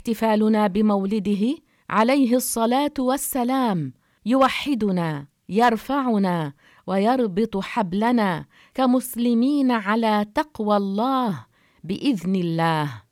احتفالنا بمولده عليه الصلاة والسلام يوحدنا، يرفعنا ويربط حبلنا كمسلمين على تقوى الله بإذن الله.